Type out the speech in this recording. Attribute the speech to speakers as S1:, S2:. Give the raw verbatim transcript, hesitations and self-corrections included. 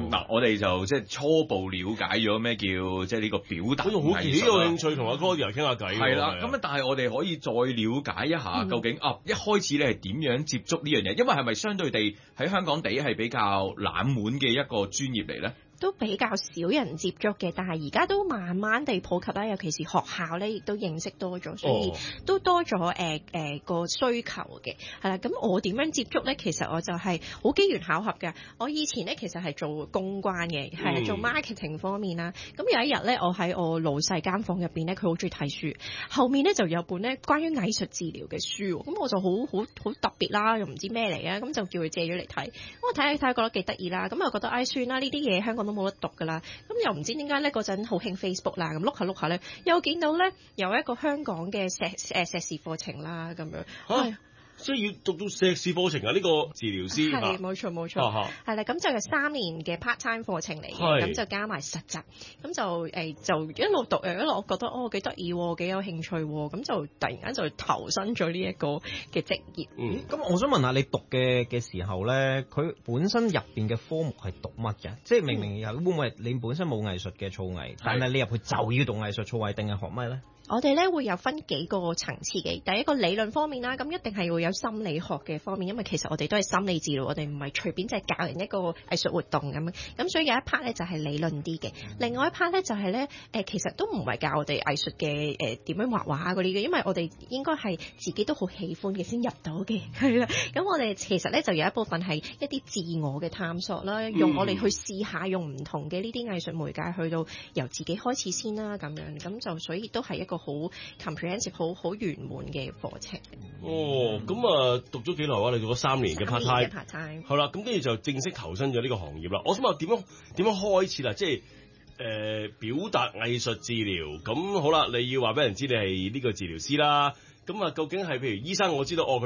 S1: 咁嗱，我哋就即係初步了解咗咩叫即係呢個表達藝術啦。
S2: 好幾有興趣同阿 Claudia 傾下偈。
S1: 係啦，咁啊，但係我哋可以再了解一下，究竟啊一開始你係點樣接觸呢樣嘢？因為係咪相對地喺香港地係比較冷門嘅一個專業嚟咧？
S3: 都比較少人接觸嘅，但係而家都慢慢地普及啦，尤其是學校咧，亦都認識多咗，所以都多咗誒誒個需求嘅，係啦。咁我點樣接觸咧？其實我就係好機緣巧合嘅。我以前咧其實係做公關嘅，係、嗯、做 marketing 方面啦。咁有一日咧，我喺我老細間房入邊咧，佢好中意睇書，後面咧就有本咧關於藝術治療嘅書，咁我就好好好特別啦，又唔知咩嚟啊，咁就叫佢借咗嚟睇。我睇睇睇覺得幾得意啦，咁又覺得唉算啦，呢啲嘢香港都冇得讀㗎啦，咁又唔知點解咧嗰陣好興 Facebook 啦，咁碌下碌下咧，又見到咧有一個香港嘅碩誒碩士課程啦，咁樣。
S2: 啊即係要讀到碩士課程啊！呢、這個治療師
S3: 係冇錯冇錯，係啦，咁、啊、就係三年嘅 part time 課程嚟嘅，咁就加埋實習，咁就誒、欸、就一路讀誒一路，我覺得哦幾得意喎，幾有興趣喎，咁就突然間就投身咗呢一個嘅職業。
S4: 嗯，咁我想問下你讀嘅嘅時候咧，佢本身入邊嘅科目係讀乜嘅？即係明明有會唔會你本身冇藝術嘅造詣，但係你入去就要讀藝術造詣，定係學乜咧？
S3: 我哋咧會有分幾個層次嘅，第一個理論方面啦，咁一定係會有心理學嘅方面，因為其實我哋都係心理治療，我哋唔係隨便就係教人一個藝術活動咁樣，咁所以有一 part 咧就係理論啲嘅，另外一 part 咧就係咧誒其實都唔係教我哋藝術嘅誒點樣畫畫嗰啲嘅，因為我哋應該係自己都好喜歡嘅先入到嘅，係啦，咁我哋其實咧就有一部分係一啲自我嘅探索啦，用我哋去試下用唔同嘅呢啲藝術媒介去到由自己開始先啦，咁樣咁就所以都係一個好 comprehensive 好好圓滿嘅課程。
S2: 哦，咁啊讀咗幾耐啊？你讀咗三年嘅 part time，
S3: part time
S2: 好啦，咁跟住就正式投身咗呢個行業啦。我想問點樣點樣開始啦？即係誒、呃、表達藝術治療，咁好啦，你要話俾人知你係呢個治療師啦。咁啊，究竟係譬如醫生，我知道哦佢。